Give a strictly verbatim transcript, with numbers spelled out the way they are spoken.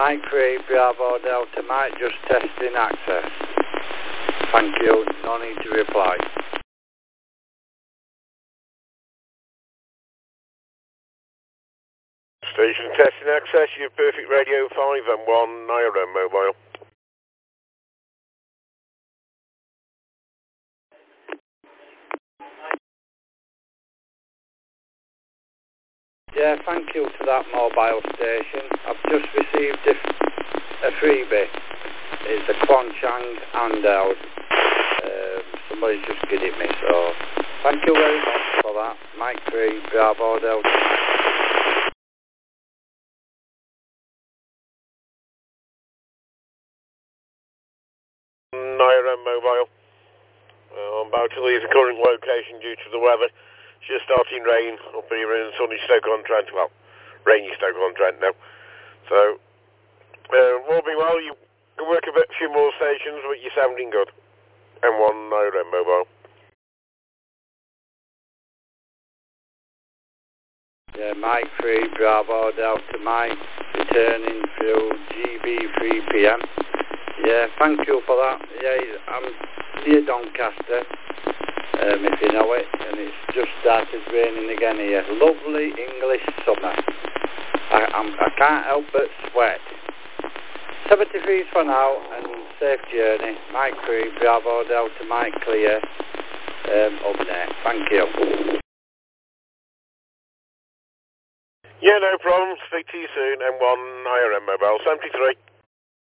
Mike three, Bravo Delta, Mike just testing access. Thank you, no need to reply. Station testing access, your perfect radio five and one Naira mobile. Yeah, thank you to that mobile station. I've just received a, a freebie. It's a Quanchang handout. Um, somebody's just given it me, so thank you very much for that. Mike three, Bravo Delta. Naira mobile. Uh, I'm about to leave the current location due to the weather. It's just starting rain up here in sunny Stoke-on-Trent. Well, rainy Stoke-on-Trent now. So, uh, all be well. You can work a bit, few more stations, but you're sounding good. M one Naira mobile. Yeah, Mike three, Bravo Delta, Mike returning through G B three P M. Yeah, thank you for that. Yeah, I'm near Doncaster, um, if you know it, and it's just started raining again here. Lovely English summer. I, I'm, I can't help but sweat. seventy-three for now, and safe journey. Mike three, Bravo Delta, Mike clear. Um, up there. Thank you. Yeah, no problem. Speak to you soon. M one I R M mobile seventy-three.